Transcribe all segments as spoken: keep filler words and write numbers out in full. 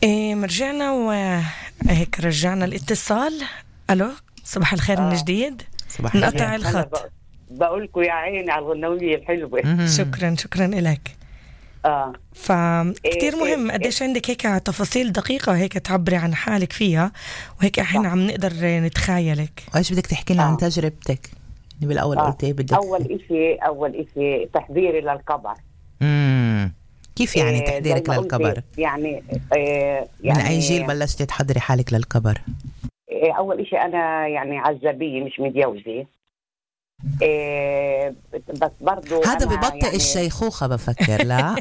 إيه رجعنا وهيك رجعنا الاتصال. ألو صباح الخير آه. من جديد. صباح نقطع الخط. بقولكم يا عيني على الغنوية الحلوة. شكرا شكرا إلك. آه. فكتير إيه مهم قديش إيه عندك هيك تفاصيل دقيقة وهيك تعبري عن حالك فيها، وهيك احنا عم نقدر نتخيلك. وايش بدك تحكي لنا آه. عن تجربتك بالأول؟ آه. قلتي بدك أول إشي أول إشي تحضيري للكبر. امم كيف يعني إيه تحضيرك للكبر؟ يعني إيه يعني من أي جيل بلشتي تحضري حالك للكبر؟ إيه أول إشي أنا يعني عزبية مش متجوزة. إيه بس برضو هذا ببطئ يعني الشيخوخة بفكر. لا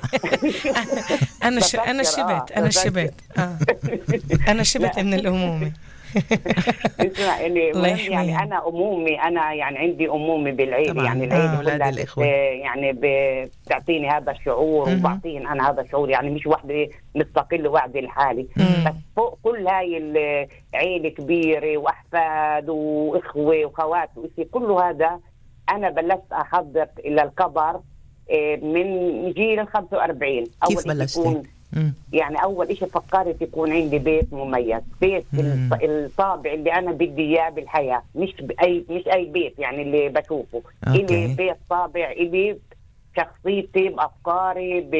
أنا ش... أنا شبت أنا شبت آه. أنا شبت من الأمومة. اسمع يعني, يعني أنا أمومي أنا يعني عندي أمومي بالعيلة، يعني العيلة كلها يعني بتعطيني هذا الشعور وبعطيني أنا هذا الشعور، يعني مش واحدة مستقلة وحدي لحالي. بس فوق كل هاي العيلة كبيرة وأحفاد وإخوة وخوات وإشي كله هذا أنا بلشت أحضر إلى الكبر من جيل الخمسة وأربعين. كيف بلشتي؟ يعني أول إشي فكرت يكون عندي بيت مميز، بيت مم. الطابع اللي أنا بدي إياه بالحياة، مش أي مش أي بيت يعني اللي بشوفه. إلي بيت طابع، إلي شخصيتي بأفكاري ب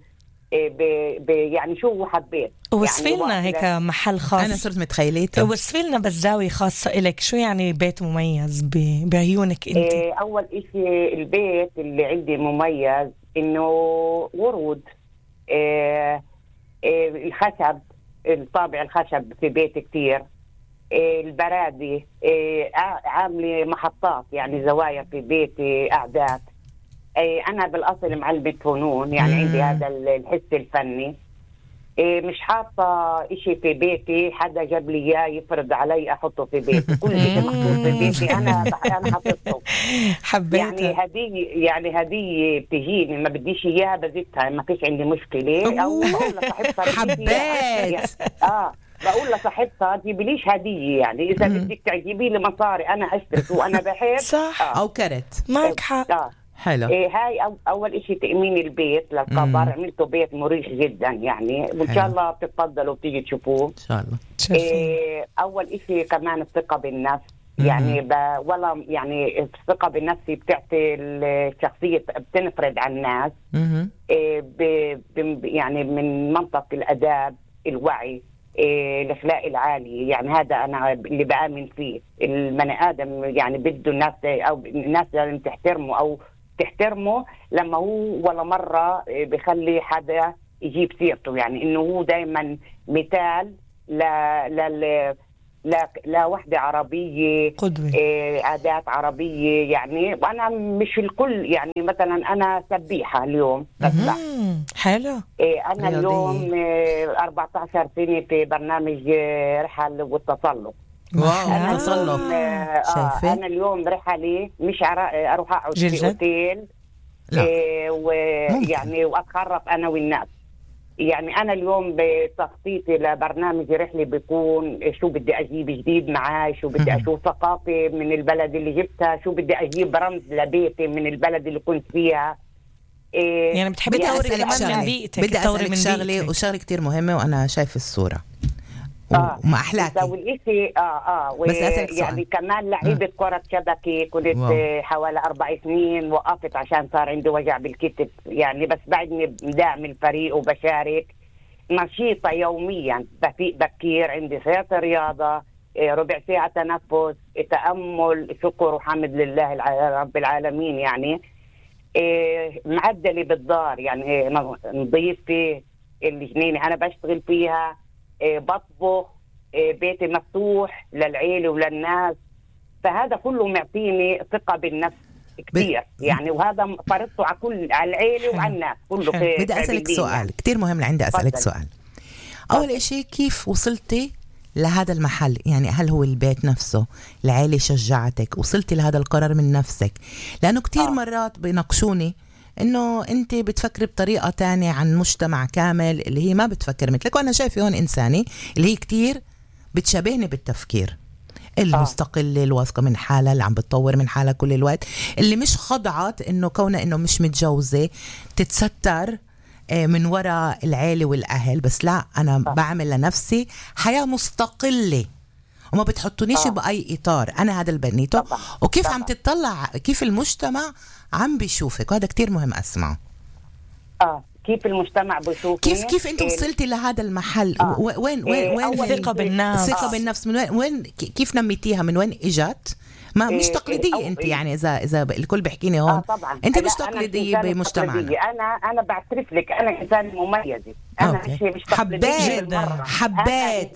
ب ب يعني شو حبيت. وصفي لنا يعني هيك محل خاص. أنا صرت متخيلته. وصفي لنا بس زاوية خاصة إلك، شو يعني بيت مميز بعيونك أنت؟ إيه أول إشي البيت اللي عندي مميز إنه ورود، إيه إيه الخشب، الطابع الخشب في بيت كتير. إيه البرادي، إيه عاملة محطات يعني زوايا في بيتي قعدات. إيه أنا بالأصل معلمة فنون يعني عندي هذا الحس الفني. إيه مش حاطة إشي في بيتي حدا جاب لي إياه يفرض علي أحطه في بيتي، كل إشي محطوط في بيتي أنا أنا حطيته. حبيتها. يعني هدية يعني هدية بتجيني ما بديش إياها بزتها، ما فيش عندي مشكلة. أو بقول لصاحبتها حبيت آه بقول لصاحبتها تجيبليش هدية، يعني إذا بدك تعجبي لي مصاري أنا أشترك وأنا بحب. صح. آه. أو كرت معك حق. آه. حلو. إيه هاي أو أول إشي تأمين البيت للكبر. عملته بيت مريح جدا يعني، وإن شاء الله بتتفضلوا وبتيجي تشوفوه إن شاء الله. إيه أول إشي كمان الثقة بالنفس. مم. يعني ب... ولا يعني الثقة بالنفس بتعطي الشخصية بتنفرد عن الناس. إيه ب... ب... يعني من منطق الأداب، الوعي، إيه الأخلاق العالية. يعني هذا أنا اللي بآمن فيه. البني آدم يعني بده الناس أو الناس لازم تحترمه أو تحترمه لما هو ولا مرة بيخلي حدا يجيب سيرته، يعني إنه هو دايما مثال ل ل لا لا وحدة عربية، قدوة، إيه عادات عربية يعني. وأنا مش الكل يعني، مثلا أنا سبيحة اليوم بسبح. حلو. إيه أنا رياضية. اليوم إيه أربعة عشر سنة في برنامج إيه رحل والتسلق. واو تسلق. آه أنا اليوم رحلي مش أروح أقعد في أوتيل إيه ويعني وأتخرف أنا والناس. يعني أنا اليوم بتخطيطي لبرنامج رحلة بيكون شو بدي أجيب جديد معاي، شو بدي أشوف ثقافة من البلد اللي جبتها، شو بدي أجيب رمز لبيتي من البلد اللي كنت فيها. إيه يعني بتحبي تطوري كمان من بيئتك. بدي أسألك شغلة وشغلة كتير مهمة وأنا شايف الصورة آه. وما أحلاكي. والإشي آه آه بس أسألك سؤال. يعني كمان لعيبة كرة شبكة كنت واو. حوالي أربع سنين وقفت عشان صار عندي وجع بالكتف يعني، بس بعدني بدعم الفريق وبشارك. نشيطة يوميا، بفيق بكير، عندي ساعة رياضة، ربع ساعة تنفس، تأمل، شكر وحمد لله رب العالمين. يعني معدلي بالدار يعني نظيفة، الجنينة أنا بشتغل فيها، بطبخ، بيتي مفتوح للعيلة وللناس. فهذا كله معطيني ثقة بالنفس كتير يعني، وهذا فرضته على كل على العيلة وعلى الناس كله. بدي أسألك سؤال يعني. كتير مهم لعندي أسألك فضل. سؤال أول إشي، كيف وصلتي لهذا المحل؟ يعني هل هو البيت نفسه، العيلة شجعتك، وصلتي لهذا القرار من نفسك؟ لأنه كتير آه. مرات بيناقشوني إنه أنت بتفكري بطريقة تانية عن مجتمع كامل اللي هي ما بتفكر مثلك، وأنا شايفة هون إنساني اللي هي كتير بتشابهني بالتفكير، المستقلة الواثقة من حالها، اللي عم بتطور من حالها كل الوقت، اللي مش خضعت إنه كونه إنه مش متجوزة تتستر من وراء العيلة والأهل، بس لا أنا آه. بعمل لنفسي حياة مستقلة وما بتحطونيش آه. بأي إطار. أنا هذا البنيتو طبعا. وكيف طبعا. عم تطلع كيف المجتمع عم بيشوفك، وهذا كتير مهم أسمعه. آه كيف المجتمع بيشوفك، كيف كيف انت وصلتي لهذا المحل؟ آه. وين وين وين الثقة بالنفس؟ الثقة آه. بالنفس من وين وين كيف نميتيها؟ من وين اجت؟ ما مش تقليدية إيه انت يعني اذا اذا الكل بيحكيني هون آه طبعا. انت مش تقليدية بمجتمعنا. انا انا بعترف لك انا انسان مميز، انا مش مش حبيت حبيت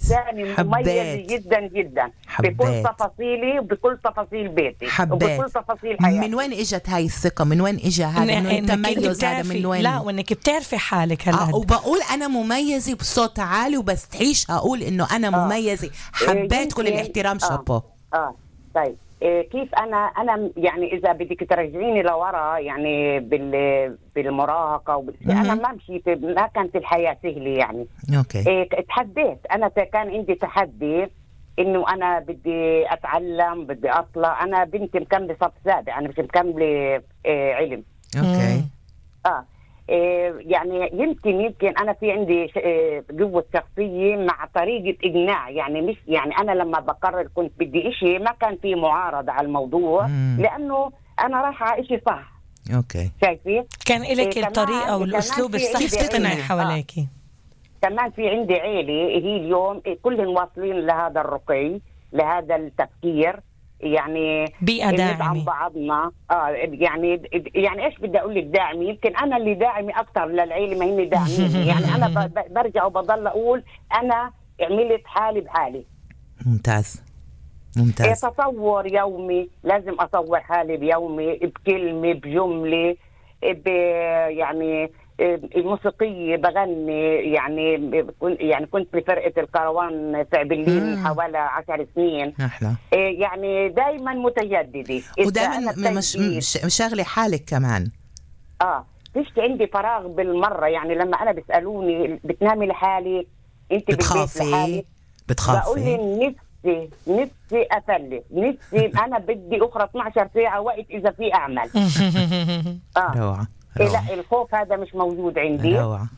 حبيت جدا جدا حبيت. بكل تفاصيلي وبكل تفاصيل بيتي حبيت. وبكل تفاصيل حياتي. من وين اجت هاي الثقة؟ من وين اجى هذا التميز هذا؟ من وين؟ لا وانك بتعرفي حالك هلا آه وبقول انا مميزة بصوت عالي وبس تعيش هقول انه انا مميزة. حبيت إيه كل الاحترام. آه. شابو. اه طيب إيه كيف انا انا يعني اذا بدك ترجعيني لورا يعني بال بالمراهقه وبال... انا ما مشيت، ما كانت الحياه سهله يعني. اوكي. إيه تحديت، انا كان عندي تحدي انه انا بدي اتعلم، بدي اطلع. انا بنتي مكمله صف سابع، انا مش مكمله إيه علم. اوكي. اه إيه يعني يمكن يمكن انا في عندي إيه قوه شخصيه مع طريقه اقناع، يعني مش يعني انا لما بقرر كنت بدي إشي ما كان في معارضه على الموضوع. مم. لانه انا رايحه على إشي صح. اوكي. شايفين كان لك إيه الطريقه والاسلوب الصح تقنعي حواليكي. آه. كمان في عندي عيله هي اليوم كلهم واصلين لهذا الرقي، لهذا التفكير، يعني بيئة داعمة بعضنا. اه يعني يعني ايش بدي اقول لك داعمي؟ يمكن انا اللي داعمي اكثر للعيله ما هني داعمين. يعني انا برجع وبضل اقول انا عملت حالي بحالي. ممتاز ممتاز. تصور يومي، لازم اصور حالي بيومي بكلمه بجمله ب يعني الموسيقية بغني. يعني يعني كنت بفرقة الكروان في عبلين حوالي عشر سنين. أحلى. يعني دايما متجددة ودايما مش مشغلة حالك كمان. اه فيش عندي فراغ بالمرة. يعني لما أنا بيسألوني بتنامي لحالي أنت بتخافي بالبيت لحالك؟ بتخافي؟ بقول لي نفسي نفسي أفلس، نفسي أنا بدي أخرى اثنتي عشرة ساعة وقت إذا في أعمل. آه. روعة. إيه لا الخوف هذا مش موجود عندي. روعة.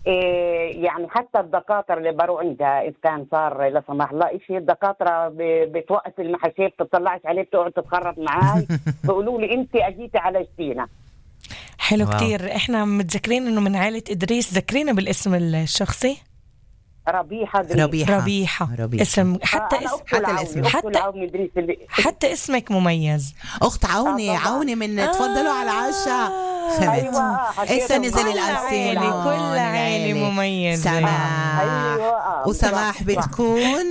إيه يعني حتى الدكاترة اللي بروح عندها إذا كان صار لا سمح الله إشي، الدكاترة بتوقف المحاشية بتطلعش عليه بتقعد تتخرط معاي بيقولوا لي أنت أجيتي على جتينا. حلو كتير. إحنا متذكرين إنه من عائلة إدريس. ذكرينا بالاسم الشخصي. ربيحة ربيحة. ربيحة. ربيحة. اسم حتى آه اسم حتى الاسم حتى اللي... حتى اسمك مميز. أخت عوني. آه عوني من آه تفضلوا على العشاء. أيوة. إيسا نزل الأسئلة. كل عائلة مميز. سماح. أيوة. وسماح بتكون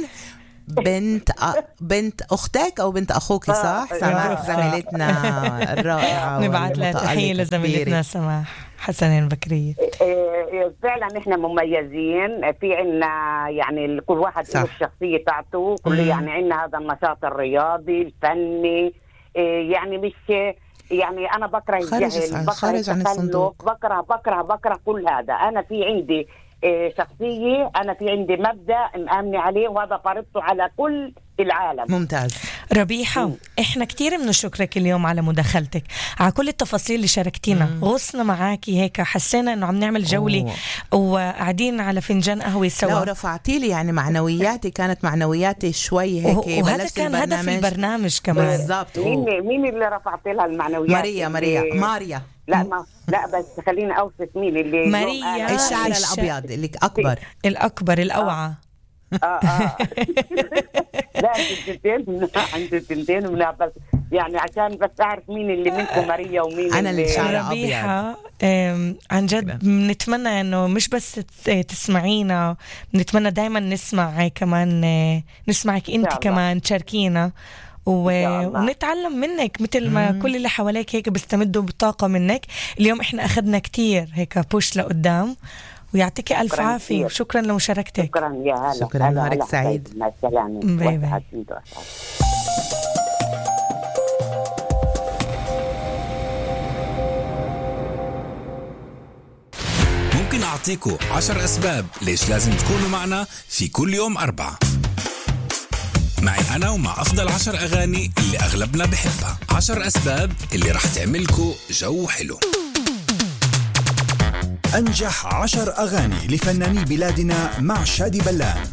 بنت أ... بنت أختك أو بنت أخوك صح؟ سماح زميلتنا الرائعة. نبعت لها تحية لزميلتنا سماح حسنين بكرية. فعلا احنا مميزين في عنا يعني كل واحد له الشخصية تاعته. كل يعني عنا هذا النشاط الرياضي الفني. يعني مش يعني أنا بكره الجهل، بكره التخلف، بكره بكره بكره كل هذا. أنا في عندي شخصية، أنا في عندي مبدأ مآمنة عليه وهذا فرضته على كل العالم. ممتاز. ربيحة م. إحنا كتير بنشكرك اليوم على مداخلتك، على كل التفاصيل اللي شاركتينا. م. غصنا معاكي هيك، حسينا إنه عم نعمل جولة أوه. وقاعدين على فنجان قهوة سوا. لا ورفعتي لي يعني معنوياتي، كانت معنوياتي شوي هيك. وهذا كان هدف البرنامج كمان. بالضبط. مين مين اللي رفعت لها المعنويات؟ ماريا ماريا ماريا لا ما لا بس خليني أوصف مين اللي ماريا. الشعر الأبيض اللي أكبر الأكبر الأوعى. اه اه لا التنتين عند التنتين منها بس يعني عشان بس أعرف مين اللي منكم ماريا ومين أنا اللي الشعر ربيحة. عن جد بنتمنى إنه مش بس تسمعينا، بنتمنى دايما نسمع كمان، نسمعك أنت كمان تشاركينا و... ونتعلم منك مثل ما مم. كل اللي حواليك هيك بيستمدوا بطاقة منك. اليوم إحنا أخذنا كتير هيك بوش لقدام، ويعطيك ألف عافية وشكرا لمشاركتك. شكرا يا هلا. شكرا. نهارك سعيد. مع السلامة. باي باي. ممكن أعطيكم عشر أسباب ليش لازم تكونوا معنا في كل يوم أربعة، معي أنا ومع أفضل عشر أغاني اللي أغلبنا بحبها. عشر أسباب اللي رح تعملكوا جو حلو. أنجح عشر أغاني لفناني بلادنا مع شادي بلان.